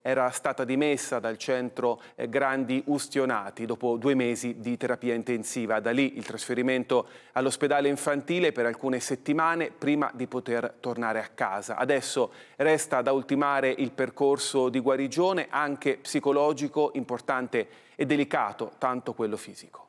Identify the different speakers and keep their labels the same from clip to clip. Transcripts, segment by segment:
Speaker 1: Era stata dimessa dal centro Grandi Ustionati dopo 2 mesi di terapia intensiva. Da lì il trasferimento all'ospedale infantile per alcune settimane prima di poter tornare a casa. Adesso resta da ultimare il percorso di guarigione, anche psicologico, importante e delicato, tanto quello fisico.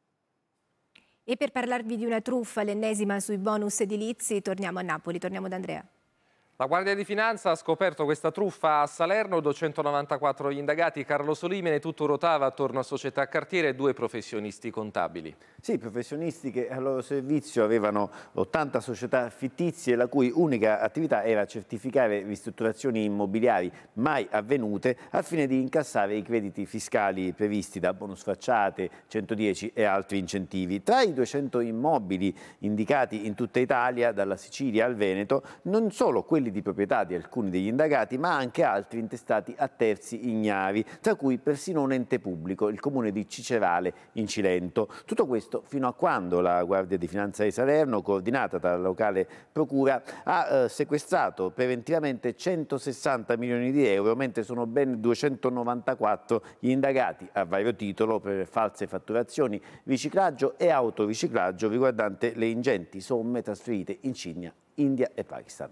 Speaker 2: E per parlarvi di una truffa, l'ennesima sui bonus edilizi, torniamo a Napoli, torniamo da Andrea.
Speaker 3: La Guardia di Finanza ha scoperto questa truffa a Salerno, 294 gli indagati. Carlo Solimene, tutto ruotava attorno a società cartiere e 2 professionisti contabili.
Speaker 4: Sì, professionisti che al loro servizio avevano 80 società fittizie, la cui unica attività era certificare ristrutturazioni immobiliari mai avvenute al fine di incassare i crediti fiscali previsti da bonus facciate, 110 e altri incentivi. Tra i 200 immobili indicati in tutta Italia, dalla Sicilia al Veneto, non solo quelli di proprietà di alcuni degli indagati, ma anche altri intestati a terzi ignari, tra cui persino un ente pubblico, il comune di Cicerale in Cilento. Tutto questo fino a quando la Guardia di Finanza di Salerno, coordinata dalla locale procura, ha sequestrato preventivamente 160 milioni di euro, mentre sono ben 294 gli indagati a vario titolo per false fatturazioni, riciclaggio e autoriciclaggio riguardante le ingenti somme trasferite in Cina, India e Pakistan.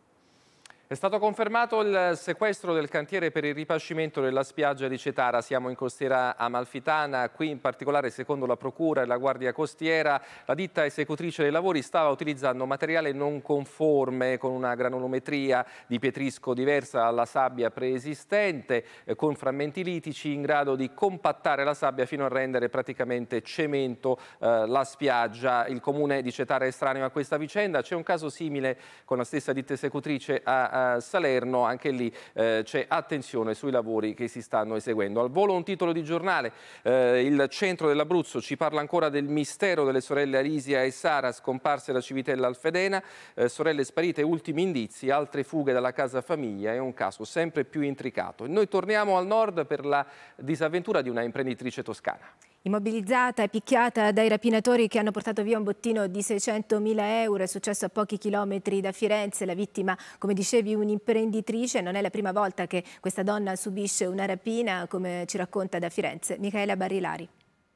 Speaker 3: È stato confermato il sequestro del cantiere per il ripascimento della spiaggia di Cetara. Siamo in costiera amalfitana. Qui in particolare, secondo la Procura e la Guardia Costiera, la ditta esecutrice dei lavori stava utilizzando materiale non conforme, con una granulometria di pietrisco diversa dalla sabbia preesistente, con frammenti litici in grado di compattare la sabbia fino a rendere praticamente cemento la spiaggia. Il comune di Cetara è estraneo a questa vicenda. C'è un caso simile con la stessa ditta esecutrice a Salerno, anche lì c'è attenzione sui lavori che si stanno eseguendo. Al volo un titolo di giornale, il centro dell'Abruzzo ci parla ancora del mistero delle sorelle Arisia e Sara scomparse da Civitella Alfedena, sorelle sparite, ultimi indizi, altre fughe dalla casa famiglia, è un caso sempre più intricato. E noi torniamo al nord per la disavventura di una imprenditrice toscana.
Speaker 2: Immobilizzata e picchiata dai rapinatori che hanno portato via un bottino di 600.000 euro, è successo a pochi chilometri da Firenze. La vittima, come dicevi, un'imprenditrice. Non è la prima volta che questa donna subisce una rapina, come ci racconta da Firenze Michaela Barilari.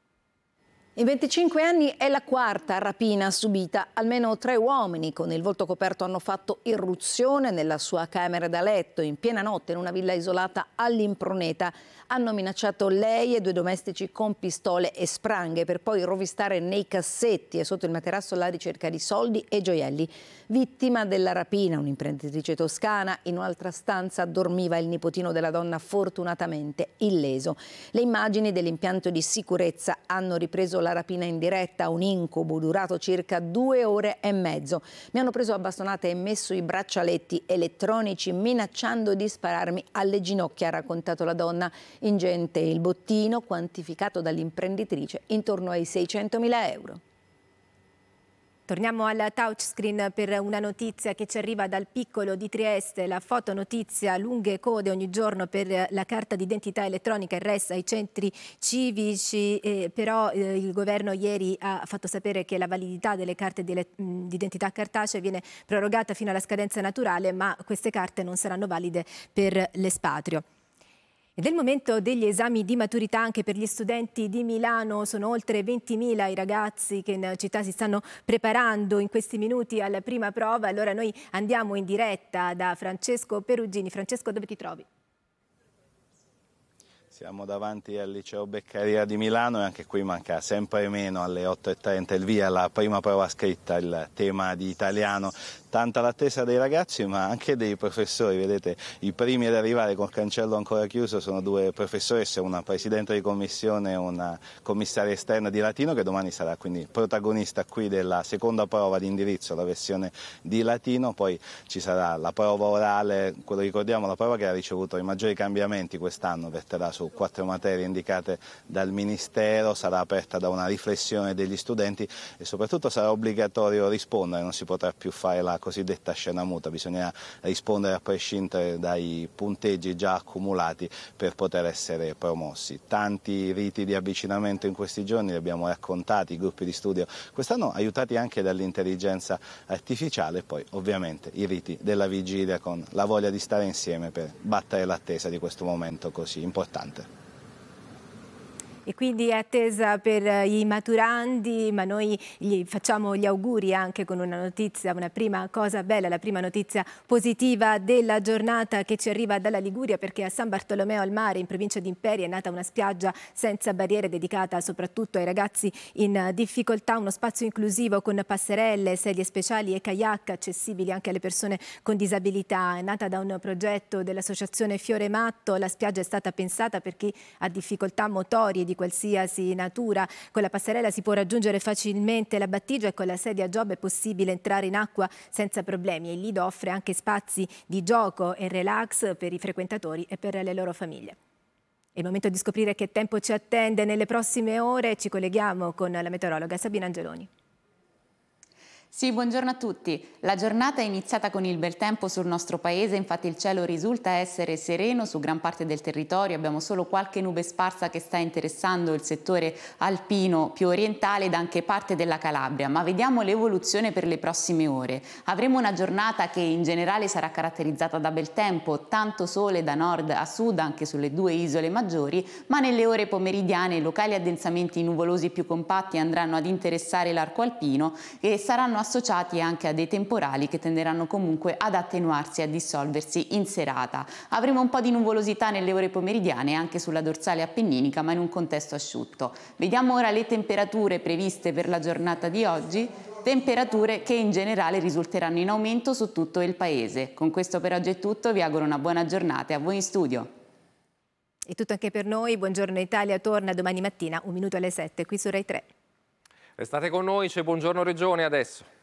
Speaker 5: In 25 anni è la quarta rapina subita. Almeno 3 uomini con il volto coperto hanno fatto irruzione nella sua camera da letto in piena notte in una villa isolata all'Improneta. Hanno minacciato lei e 2 domestici con pistole e spranghe per poi rovistare nei cassetti e sotto il materasso alla ricerca di soldi e gioielli. Vittima della rapina, un'imprenditrice toscana, in un'altra stanza dormiva il nipotino della donna fortunatamente illeso. Le immagini dell'impianto di sicurezza hanno ripreso la rapina in diretta, un incubo durato circa 2 ore e mezzo. Mi hanno preso a bastonate e messo i braccialetti elettronici minacciando di spararmi alle ginocchia, ha raccontato la donna. Ingente il bottino, quantificato dall'imprenditrice intorno ai 600.000 euro.
Speaker 2: Torniamo al touchscreen per una notizia che ci arriva dal piccolo di Trieste, la fotonotizia: lunghe code ogni giorno per la carta d'identità elettronica e RES ai centri civici, però il governo ieri ha fatto sapere che la validità delle carte d'identità cartacee viene prorogata fino alla scadenza naturale, ma queste carte non saranno valide per l'espatrio. Ed è il momento degli esami di maturità anche per gli studenti di Milano. Sono oltre 20.000 i ragazzi che in città si stanno preparando in questi minuti alla prima prova. Allora noi andiamo in diretta da Francesco Perugini. Francesco, dove ti trovi?
Speaker 6: Siamo davanti al liceo Beccaria di Milano e anche qui manca sempre meno, alle 8:30 il via, la prima prova scritta, il tema di italiano. Tanta l'attesa dei ragazzi ma anche dei professori, vedete i primi ad arrivare col cancello ancora chiuso sono 2 professoresse, una presidente di commissione e una commissaria esterna di latino che domani sarà quindi protagonista qui della seconda prova di indirizzo, la versione di latino, poi ci sarà la prova orale, quello ricordiamo la prova che ha ricevuto i maggiori cambiamenti quest'anno, verterà su 4 materie indicate dal Ministero, sarà aperta da una riflessione degli studenti e soprattutto sarà obbligatorio rispondere, non si potrà più fare la cosiddetta scena muta, bisogna rispondere a prescindere dai punteggi già accumulati per poter essere promossi. Tanti riti di avvicinamento in questi giorni li abbiamo raccontati, i gruppi di studio quest'anno aiutati anche dall'intelligenza artificiale e poi ovviamente i riti della vigilia con la voglia di stare insieme per battere l'attesa di questo momento così importante.
Speaker 2: E quindi è attesa per i maturandi, ma noi gli facciamo gli auguri anche con una notizia, una prima cosa bella, la prima notizia positiva della giornata che ci arriva dalla Liguria, perché a San Bartolomeo al Mare, in provincia di Imperia, è nata una spiaggia senza barriere dedicata soprattutto ai ragazzi in difficoltà, uno spazio inclusivo con passerelle, sedie speciali e kayak accessibili anche alle persone con disabilità. È nata da un progetto dell'associazione Fiore Matto, la spiaggia è stata pensata per chi ha difficoltà motorie di qualsiasi natura. Con la passerella si può raggiungere facilmente la battigia e con la sedia a giobo è possibile entrare in acqua senza problemi. E il lido offre anche spazi di gioco e relax per i frequentatori e per le loro famiglie. È il momento di scoprire che tempo ci attende nelle prossime ore. Ci colleghiamo con la meteorologa Sabina Angeloni.
Speaker 7: Sì, buongiorno a tutti. La giornata è iniziata con il bel tempo sul nostro paese, infatti il cielo risulta essere sereno su gran parte del territorio, abbiamo solo qualche nube sparsa che sta interessando il settore alpino più orientale ed anche parte della Calabria, ma vediamo l'evoluzione per le prossime ore. Avremo una giornata che in generale sarà caratterizzata da bel tempo, tanto sole da nord a sud anche sulle due isole maggiori, ma nelle ore pomeridiane locali addensamenti nuvolosi più compatti andranno ad interessare l'arco alpino e saranno associati anche a dei temporali che tenderanno comunque ad attenuarsi e a dissolversi in serata. Avremo un po' di nuvolosità nelle ore pomeridiane anche sulla dorsale appenninica, ma in un contesto asciutto. Vediamo ora le temperature previste per la giornata di oggi. Temperature che in generale risulteranno in aumento su tutto il paese. Con questo per oggi è tutto, vi auguro una buona giornata e a voi in studio.
Speaker 2: È tutto anche per noi, Buongiorno Italia torna domani mattina, 1 minuto alle 7 qui su Rai 3.
Speaker 3: Restate con noi, c'è Buongiorno Regione adesso.